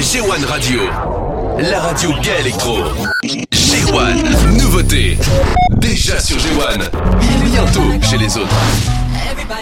G1 Radio, la radio gay électro. G1, nouveauté. Déjà sur G1, bientôt chez les autres.